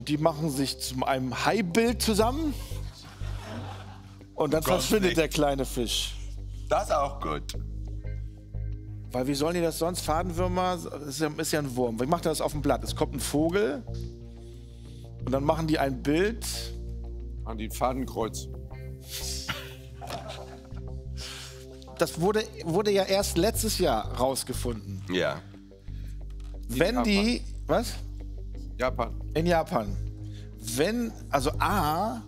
Die machen sich zu einem Haibild zusammen und dann verschwindet der kleine Fisch. Das ist auch gut. Weil wie sollen die das sonst? Fadenwürmer ist ja ein Wurm. Wie macht er das auf dem Blatt? Es kommt ein Vogel und dann machen die ein Bild. An die Fadenkreuz. Das wurde ja erst letztes Jahr rausgefunden. Ja. Wenn die, was? Japan. In Japan. Wenn, also A,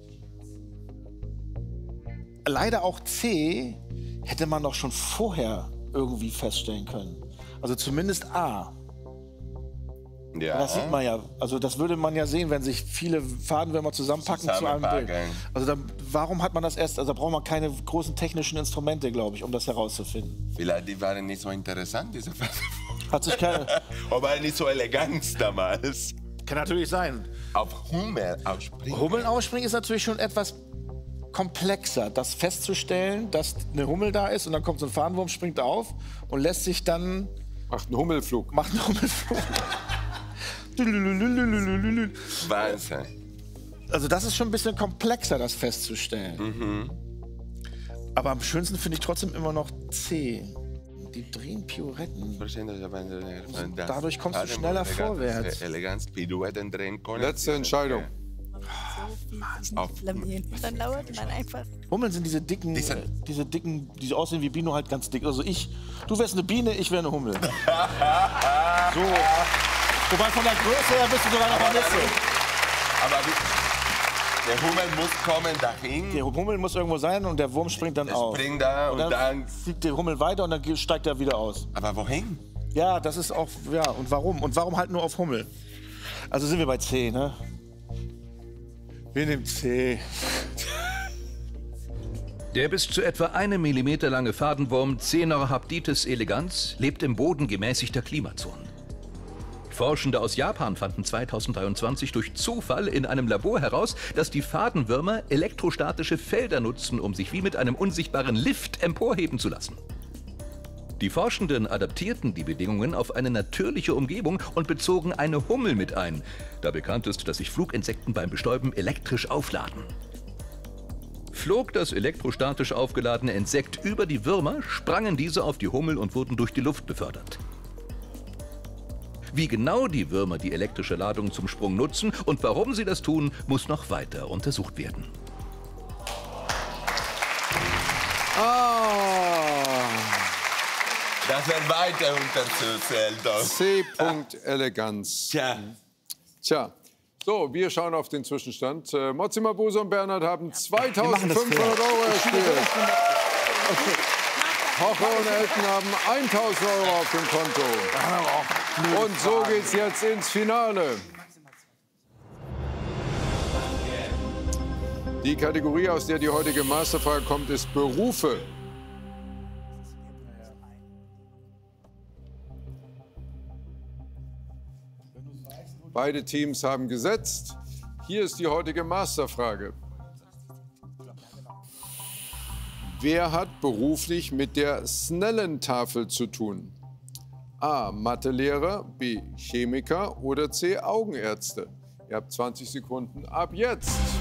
leider auch C, hätte man doch schon vorher irgendwie feststellen können. Also zumindest A. Ja. Das sieht man ja. Also das würde man ja sehen, wenn sich viele Fadenwürmer zusammenpacken zu einem Bild. Also dann, warum hat man das erst? Also da braucht man keine großen technischen Instrumente, glaube ich, um das herauszufinden. Vielleicht die waren nicht so interessant, diese Fadenwürmer. Hat sich keine. Aber nicht so elegant damals. Kann natürlich sein. Auf Hummel ausspringen. Hummeln ausspringen ist natürlich schon etwas komplexer, das festzustellen, dass eine Hummel da ist und dann kommt so ein Fadenwurm, springt auf und lässt sich dann... Macht einen Hummelflug. Macht einen Hummelflug. Wahnsinn. Also das ist schon ein bisschen komplexer, das festzustellen. Mhm. Aber am schönsten finde ich trotzdem immer noch C. Die drehen Pirouetten. Dadurch kommst du schneller vorwärts. Letzte Entscheidung. Dann lauert man einfach. Hummeln sind diese dicken, die aussehen wie Bienen, halt ganz dick. Also du wärst eine Biene, ich wäre eine Hummel. So. Wobei von der Größe her bist du sogar noch am Mitte. Aber der Hummel muss kommen dahin. Der Hummel muss irgendwo sein und der Wurm springt dann auf. Springt da und dann fliegt der Hummel weiter und dann steigt er wieder aus. Aber wohin? Ja, das ist auch, ja, und warum? Und warum halt nur auf Hummel? Also sind wir bei C, ne? Wir nehmen C. Der bis zu etwa 1 Millimeter lange Fadenwurm Cenorhabditis elegans lebt im bodengemäßigter Klimazonen. Forschende aus Japan fanden 2023 durch Zufall in einem Labor heraus, dass die Fadenwürmer elektrostatische Felder nutzen, um sich wie mit einem unsichtbaren Lift emporheben zu lassen. Die Forschenden adaptierten die Bedingungen auf eine natürliche Umgebung und bezogen eine Hummel mit ein, da bekannt ist, dass sich Fluginsekten beim Bestäuben elektrisch aufladen. Flog das elektrostatisch aufgeladene Insekt über die Würmer, sprangen diese auf die Hummel und wurden durch die Luft befördert. Wie genau die Würmer die elektrische Ladung zum Sprung nutzen und warum sie das tun, muss noch weiter untersucht werden. Das wird weiter untersucht. C. Eleganz. Tja. So, wir schauen auf den Zwischenstand. Motsi Mabuse und Bernhard haben 2.500 € erspielt. Hoche und Elton haben 1.000 € auf dem Konto. Und so geht's jetzt ins Finale. Die Kategorie, aus der die heutige Masterfrage kommt, ist Berufe. Beide Teams haben gesetzt. Hier ist die heutige Masterfrage. Wer hat beruflich mit der Snellentafel zu tun? A. Mathelehrer, B. Chemiker oder C. Augenärzte? Ihr habt 20 Sekunden ab jetzt.